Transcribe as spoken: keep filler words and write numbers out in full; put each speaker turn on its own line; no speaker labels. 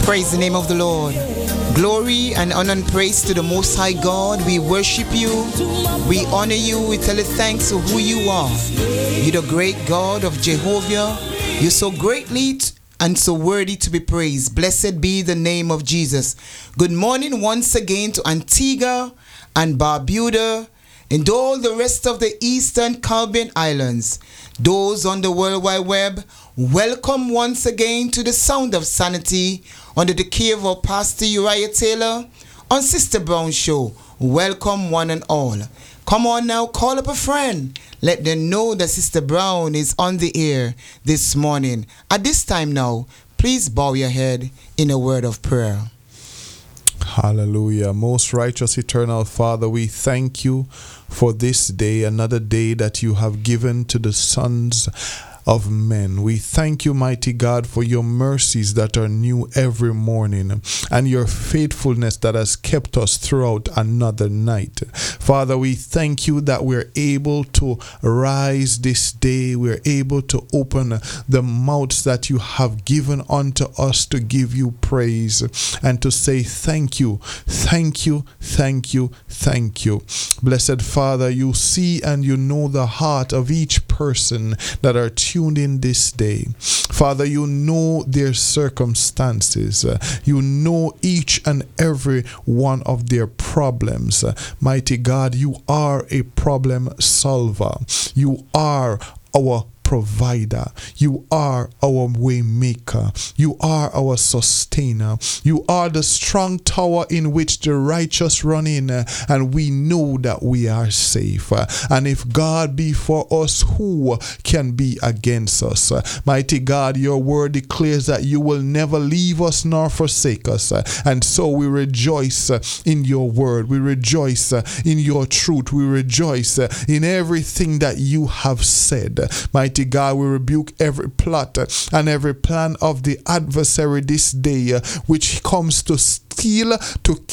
Praise the name of the Lord. Glory and honor and praise to the Most High God. We worship you. We honor you. We tell you thanks for who you are. You're the great God of Jehovah. You're so greatly t- and so worthy to be praised. Blessed be the name of Jesus. Good morning once again to Antigua and Barbuda and all the rest of the Eastern Caribbean Islands. Those on the World Wide Web, welcome once again to the Sound of Sanity under the care of our Pastor Uriah Taylor on Sister Brown Show. Welcome one and all. Come on now, call up a friend. Let them know that Sister Brown is on the air this morning. At this time now, please bow your head in a word of prayer.
Hallelujah. Most righteous, eternal Father, we thank you for this day, another day that you have given to the sons of men. We thank you, mighty God, for your mercies that are new every morning and your faithfulness that has kept us throughout another night. Father, we thank you that we're able to rise this day. We're able to open the mouths that you have given unto us to give you praise and to say thank you, thank you, thank you, thank you. Blessed Father, you see and you know the heart of each person that are tuned in this day. Father, you know their circumstances. Uh, you know each and every one of their problems. Uh, mighty God, you are a problem solver. You are our provider. You are our way maker. You are our sustainer. You are the strong tower in which the righteous run in, uh, and we know that we are safe. Uh, and if God be for us, who can be against us? Uh, mighty God, your word declares that you will never leave us nor forsake us. Uh, and so we rejoice uh, in your word. We rejoice uh, in your truth. We rejoice uh, in everything that you have said. Uh, mighty God, we rebuke every plot and every plan of the adversary this day, uh, which comes to steal, to